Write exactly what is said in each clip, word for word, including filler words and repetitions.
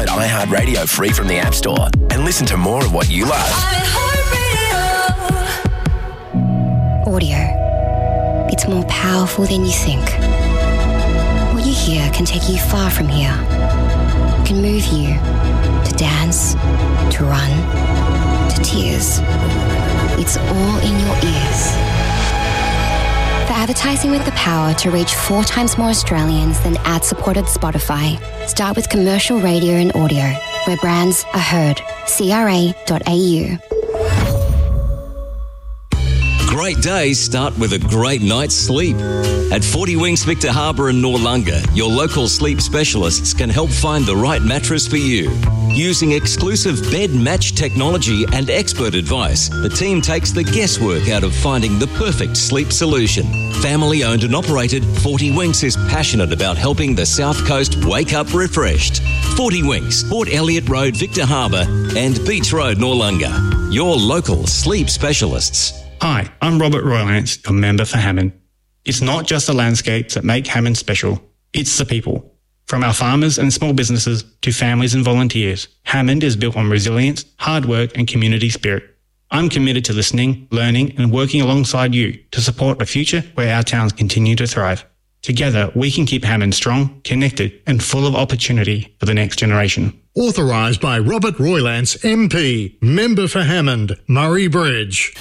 iHeartRadio free from the App Store and listen to more of what you love. Audio. It's more powerful than you think. What you hear can take you far from here. It can move you to dance, to run, to tears. It's all in your ears. For advertising with the power to reach four times more Australians than ad-supported Spotify, start with commercial radio and audio, where brands are heard. C R A dot A U. Great days start with a great night's sleep. At forty Winks Victor Harbour and Noarlunga, your local sleep specialists can help find the right mattress for you. Using exclusive bed match technology and expert advice, the team takes the guesswork out of finding the perfect sleep solution. Family owned and operated, forty Winks is passionate about helping the South Coast wake up refreshed. forty Winks, Port Elliot Road, Victor Harbour and Beach Road, Noarlunga. Your local sleep specialists. Hi, I'm Robert Roylance, your member for Hammond. It's not just the landscapes that make Hammond special, it's the people. From our farmers and small businesses to families and volunteers, Hammond is built on resilience, hard work and community spirit. I'm committed to listening, learning and working alongside you to support a future where our towns continue to thrive. Together, we can keep Hammond strong, connected and full of opportunity for the next generation. Authorised by Robert Roylance, M P, Member for Hammond, Murray Bridge.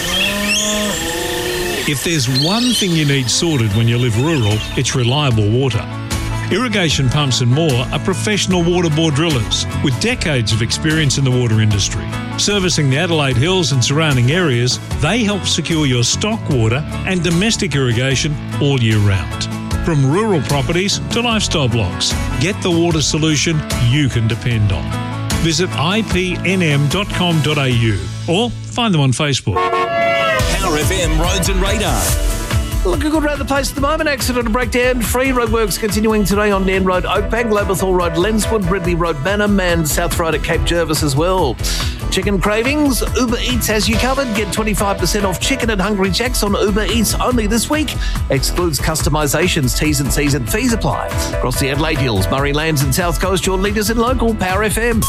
If there's one thing you need sorted when you live rural, it's reliable water. Irrigation Pumps and More are professional water bore drillers with decades of experience in the water industry. Servicing the Adelaide Hills and surrounding areas, they help secure your stock water and domestic irrigation all year round. From rural properties to lifestyle blocks, get the water solution you can depend on. Visit I P N M dot com dot A U or find them on Facebook. Power F M Roads and Radar. Looking good around the place at the moment. Accident and breakdown. Free roadworks continuing today on Nairn Road, Oakbank, Lobethal Road, Lenswood, Ridley Road, Banham and South Road at Cape Jervis as well. Chicken cravings. Uber Eats has you covered. Get twenty-five percent off chicken at Hungry Jack's on Uber Eats only this week. Excludes customisations. T's and C's and fees apply. Across the Adelaide Hills, Murray Lands and South Coast, your leaders in local. Power F M.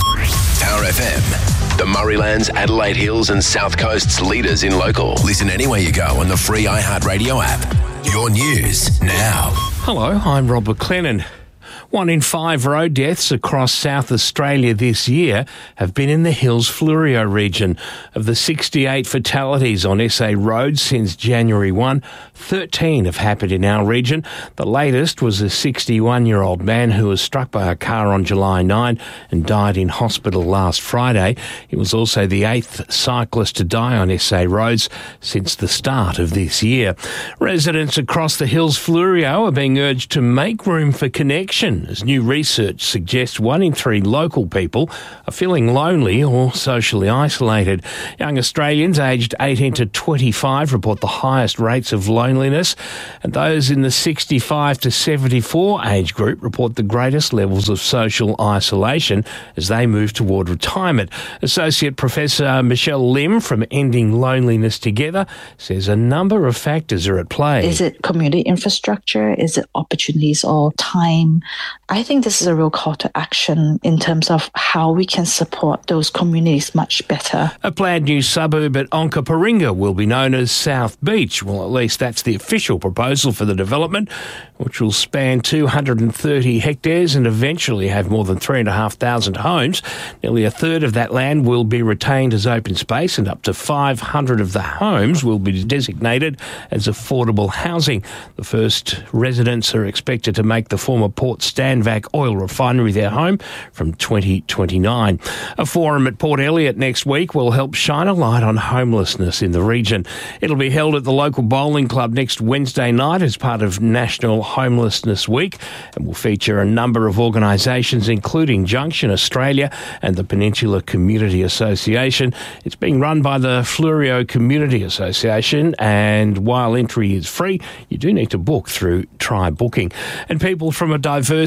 Power F M. The Murraylands, Adelaide Hills and South Coast's leaders in local. Listen anywhere you go on the free iHeartRadio app. Your news now. Hello, I'm Rob McLennan. One in five road deaths across South Australia this year have been in the Hills Fleurieu region. Of the sixty-eight fatalities on S A roads since January first, thirteen have happened in our region. The latest was a sixty-one-year-old man who was struck by a car on July ninth and died in hospital last Friday. He was also the eighth cyclist to die on S A roads since the start of this year. Residents across the Hills Fleurieu are being urged to make room for connection, as new research suggests one in three local people are feeling lonely or socially isolated. Young Australians aged eighteen to twenty-five report the highest rates of loneliness, and those in the sixty-five to seventy-four age group report the greatest levels of social isolation as they move toward retirement. Associate Professor Michelle Lim from Ending Loneliness Together says a number of factors are at play. Is it community infrastructure? Is it opportunities or time? I think this is a real call to action in terms of how we can support those communities much better. A planned new suburb at Onkaparinga will be known as South Beach. Well, at least that's the official proposal for the development, which will span two hundred thirty hectares and eventually have more than three thousand five hundred homes. Nearly a third of that land will be retained as open space, and up to five hundred of the homes will be designated as affordable housing. The first residents are expected to make the former Port Stanvac oil refinery their home from twenty twenty-nine. A forum at Port Elliot next week will help shine a light on homelessness in the region. It'll be held at the local bowling club next Wednesday night as part of National Homelessness Week, and will feature a number of organisations including Junction Australia and the Peninsula Community Association. It's being run by the Fleurieu Community Association, and while entry is free, you do need to book through Try Booking. And people from a diverse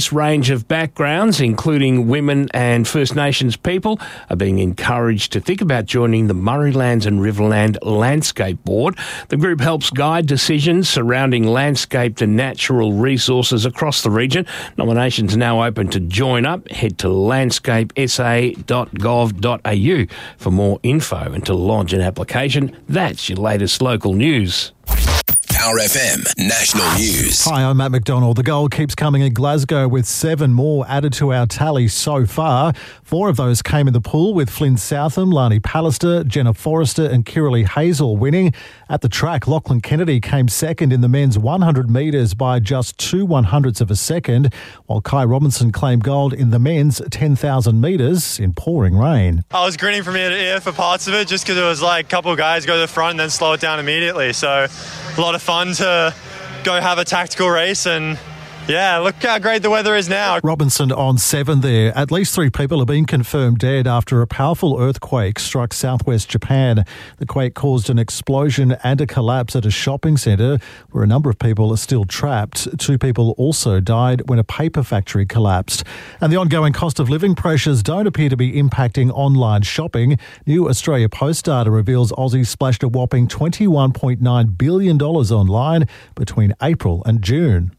diverse range of backgrounds, including women and First Nations people, are being encouraged to think about joining the Murraylands and Riverland Landscape Board. The group helps guide decisions surrounding landscaped and natural resources across the region. Nominations are now open to join up. Head to landscape s a dot gov dot a u for more info and to lodge an application. That's your latest local news. Power F M National News. Hi, I'm Matt McDonald. The gold keeps coming in Glasgow with seven more added to our tally so far. Four of those came in the pool with Flynn Southam, Lani Pallister, Jenna Forrester and Kiralee Hazel winning. At the track, Lachlan Kennedy came second in the men's one hundred metres by just two one hundredths of a second, while Kai Robinson claimed gold in the men's ten thousand metres in pouring rain. I was grinning from ear to ear for parts of it just because it was like a couple of guys go to the front and then slow it down immediately. So a lot of fun to go have a tactical race and yeah, look how great the weather is now. Robinson on seven there. At least three people have been confirmed dead after a powerful earthquake struck southwest Japan. The quake caused an explosion and a collapse at a shopping centre where a number of people are still trapped. Two people also died when a paper factory collapsed. And the ongoing cost of living pressures don't appear to be impacting online shopping. New Australia Post data reveals Aussie splashed a whopping twenty-one point nine billion dollars online between April and June.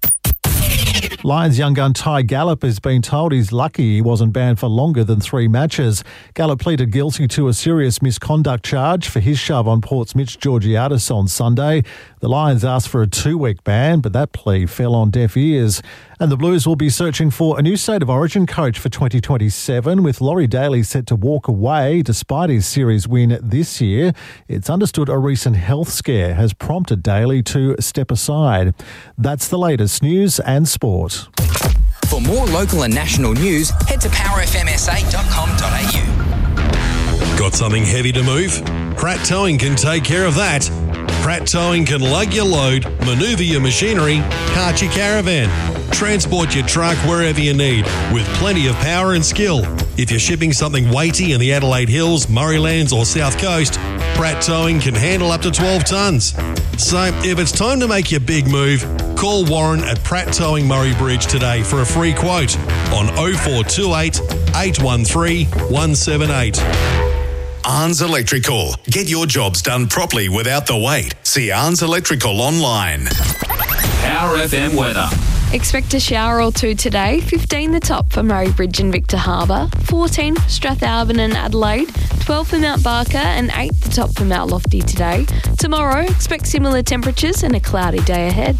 Lions young gun Ty Gallop has been told he's lucky he wasn't banned for longer than three matches. Gallop pleaded guilty to a serious misconduct charge for his shove on Port's Mitch Georgiadis on Sunday. The Lions asked for a two-week ban, but that plea fell on deaf ears. And the Blues will be searching for a new State of Origin coach for twenty twenty-seven, with Laurie Daly set to walk away despite his series win this year. It's understood a recent health scare has prompted Daly to step aside. That's the latest news and sport. For more local and national news, head to power f m s a dot com dot a u. Got something heavy to move? Pratt Towing can take care of that. Pratt Towing can lug your load, manoeuvre your machinery, cart your caravan, transport your truck wherever you need with plenty of power and skill. If you're shipping something weighty in the Adelaide Hills, Murraylands or South Coast, Pratt Towing can handle up to twelve tonnes. So if it's time to make your big move, call Warren at Pratt Towing Murray Bridge today for a free quote on oh four two eight, eight one three, one seven eight. Arns Electrical. Get your jobs done properly without the wait. See Arns Electrical online. Power F M weather. Expect a shower or two today. fifteen the top for Murray Bridge and Victor Harbour. fourteen Strathalbyn and Adelaide. twelve for Mount Barker and eight the top for Mount Lofty today. Tomorrow, expect similar temperatures and a cloudy day ahead.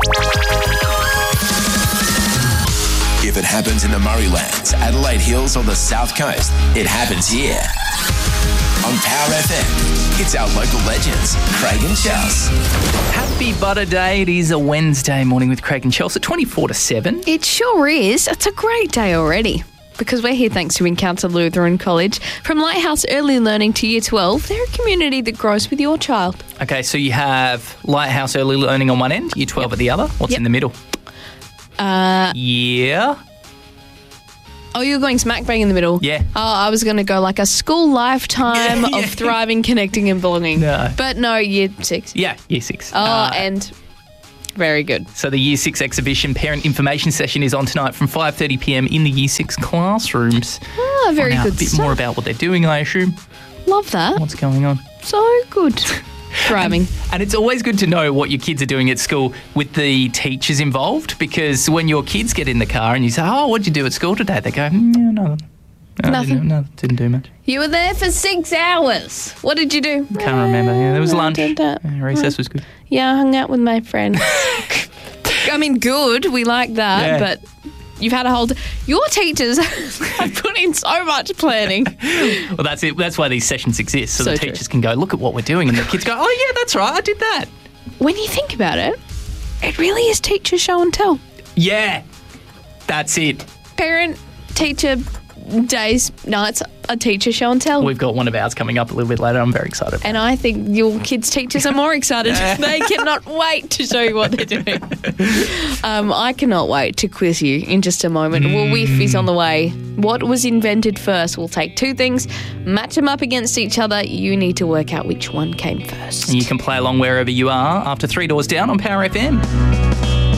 If it happens in the Murraylands, Adelaide Hills or the South Coast, it happens here. On Power F M, it's our local legends, Craig and Chels. Happy Butter Day. It is a Wednesday morning with Craig and Chels at twenty-four to seven. It sure is. It's a great day already. Because we're here thanks to Encounter Lutheran College. From Lighthouse Early Learning to Year twelve, they're a community that grows with your child. Okay, so you have Lighthouse Early Learning on one end, Year twelve yep. at the other. What's yep. in the middle? Uh, yeah. Oh, you were going smack bang in the middle? Yeah. Oh, I was going to go like a school lifetime yeah, yeah. of thriving, connecting and belonging. No. But no, year six. Yeah, year six. Oh, uh, and very good. So the year six exhibition parent information session is on tonight from five thirty p m in the year six classrooms. Oh, very Find good out a bit stuff. more about what they're doing, I assume. Love that. What's going on. So good. Thriving. And, and it's always good to know what your kids are doing at school with the teachers involved, because when your kids get in the car and you say, oh, what did you do at school today? They go, mm, yeah, nothing. No, Nothing. Didn't, no, didn't do much. You were there for six hours. What did you do? Can't remember. Yeah, there was No, lunch. did that. Yeah, recess was good. Yeah, I hung out with my friends. I mean, good. We like that, Yeah. but you've had a whole... T- Your teachers have put in so much planning. Well, that's it. That's why these sessions exist, so, So the true. teachers can go, look at what we're doing, and the kids go, oh, yeah, that's right, I did that. When you think about it, it really is teacher show and tell. Yeah, that's it. Parent, teacher, days, nights, a teacher show and tell. We've got one of ours coming up a little bit later. I'm very excited. And I think your kids' teachers are more excited. They cannot wait to show you what they're doing. Um, I cannot wait to quiz you in just a moment. Mm. Well, Whiff is on the way. What was invented first? We'll take two things, match them up against each other. You need to work out which one came first. And you can play along wherever you are after Three Doors Down on Power F M.